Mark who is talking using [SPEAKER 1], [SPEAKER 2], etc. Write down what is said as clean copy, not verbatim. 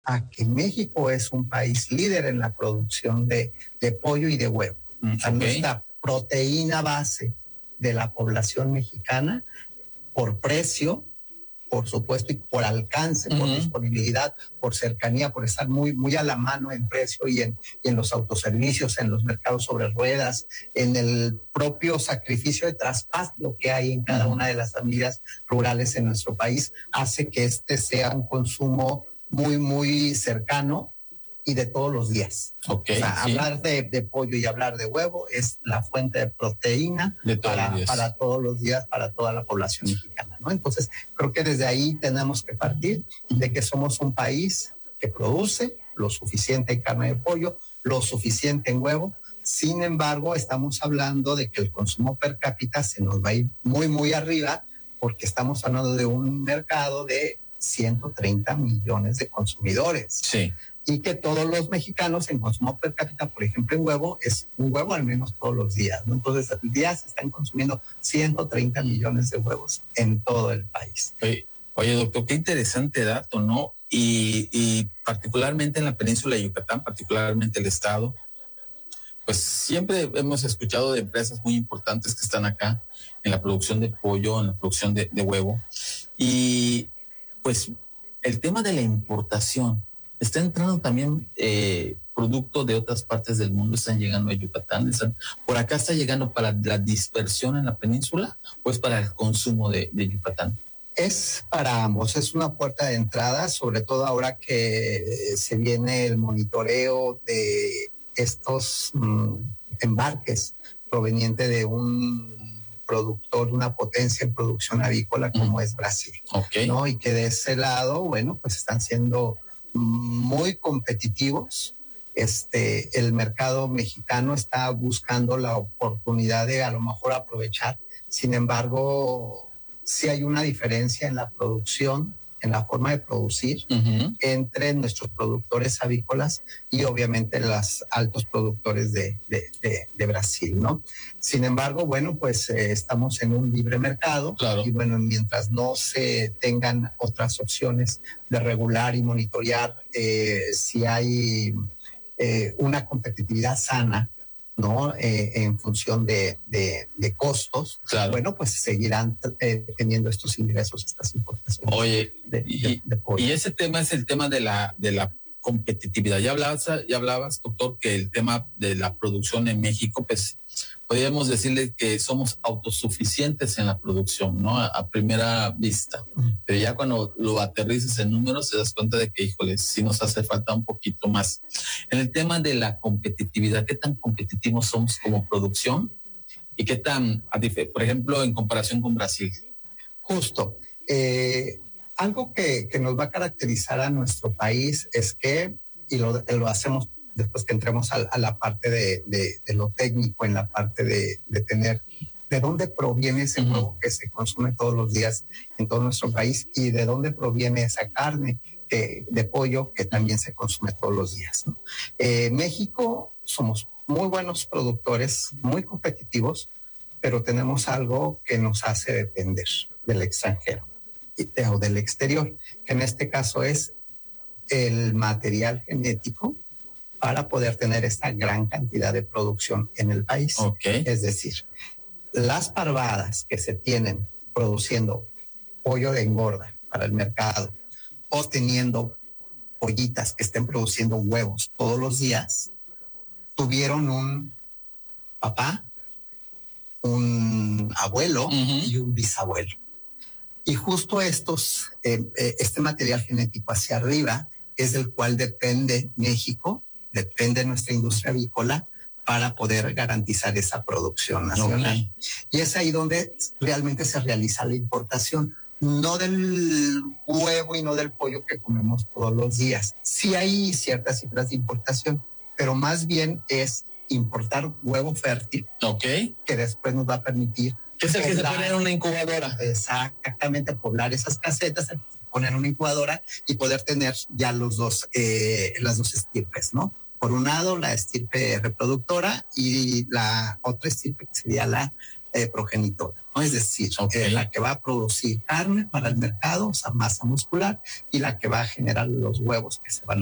[SPEAKER 1] a que México es un país líder en la producción de pollo y de huevo. Nuestra proteína base de la población mexicana, por precio, por supuesto, y por alcance, por disponibilidad, por cercanía, por estar muy, muy a la mano en precio y en los autoservicios, en los mercados sobre ruedas, en el propio sacrificio de traspaso que hay en cada una de las familias rurales en nuestro país, hace que este sea un consumo muy, muy cercano y de todos los días. Hablar de pollo y hablar de huevo es la fuente de proteína para todos los días, para toda la población mexicana, ¿no? Entonces, creo que desde ahí tenemos que partir de que somos un país que produce lo suficiente en carne de pollo, lo suficiente en huevo. Sin embargo, estamos hablando de que el consumo per cápita se nos va a ir muy, muy arriba, porque estamos hablando de un mercado de 130 millones de consumidores.
[SPEAKER 2] Sí.
[SPEAKER 1] Y que todos los mexicanos en consumo per cápita, por ejemplo, en huevo, es un huevo al menos todos los días, ¿no? Entonces, al día se están consumiendo 130 millones de huevos en todo el país.
[SPEAKER 2] Oye, doctor, qué interesante dato, ¿no? Y particularmente en la península de Yucatán, particularmente el estado, pues siempre hemos escuchado de empresas muy importantes que están acá en la producción de pollo, en la producción de huevo. Y pues el tema de la importación, está entrando también producto de otras partes del mundo, están llegando a Yucatán, por acá está llegando para la dispersión en la península, o es para el consumo de Yucatán.
[SPEAKER 1] Es para ambos, es una puerta de entrada, sobre todo ahora que se viene el monitoreo de estos embarques proveniente de un productor, una potencia en producción avícola como es Brasil, ¿no? Y que de ese lado, bueno, pues están siendo muy competitivos. El mercado mexicano está buscando la oportunidad de a lo mejor aprovechar. Sin embargo, sí hay una diferencia en la producción, en la forma de producir entre nuestros productores avícolas y obviamente los altos productores de Brasil, ¿no? Sin embargo, bueno, pues estamos en un libre mercado.
[SPEAKER 2] Claro.
[SPEAKER 1] Y bueno, mientras no se tengan otras opciones de regular y monitorear si hay una competitividad sana, ¿no? En función de costos,
[SPEAKER 2] claro,
[SPEAKER 1] bueno, pues seguirán teniendo estos ingresos, estas importaciones.
[SPEAKER 2] Oye,
[SPEAKER 1] de pollo.
[SPEAKER 2] Y ese tema es el tema de la competitividad. Ya hablabas, doctor, que el tema de la producción en México, pues podríamos decirle que somos autosuficientes en la producción, ¿no? A primera vista. Pero ya cuando lo aterrizas en números, te das cuenta de que, híjole, sí nos hace falta un poquito más. En el tema de la competitividad, ¿qué tan competitivos somos como producción? ¿Y qué tan, por ejemplo, en comparación con Brasil?
[SPEAKER 1] Justo. Algo que nos va a caracterizar a nuestro país es que, y lo hacemos después que entremos a la parte de lo técnico, en la parte de tener de dónde proviene ese huevo que se consume todos los días en todo nuestro país y de dónde proviene esa carne de pollo que también se consume todos los días, ¿no? México somos muy buenos productores, muy competitivos, pero tenemos algo que nos hace depender del extranjero o del exterior, que en este caso es el material genético para poder tener esta gran cantidad de producción en el país. Es decir, las parvadas que se tienen produciendo pollo de engorda para el mercado o teniendo pollitas que estén produciendo huevos todos los días, tuvieron un papá, un abuelo y un bisabuelo. Y justo este material genético hacia arriba es del cual depende México, depende nuestra industria avícola para poder garantizar esa producción nacional. Y es ahí donde realmente se realiza la importación, no del huevo y no del pollo que comemos todos los días. Sí hay ciertas cifras de importación, pero más bien es importar huevo fértil, que después nos va a permitir...
[SPEAKER 2] ¿Qué es el que se pone en una incubadora?
[SPEAKER 1] Exactamente, poblar esas casetas, poner en una incubadora y poder tener ya las dos estirpes, ¿no? Por un lado, la estirpe reproductora y la otra estirpe que sería la progenitora, ¿no? Es decir, la que va a producir carne para el mercado, o sea, masa muscular, y la que va a generar los huevos que se van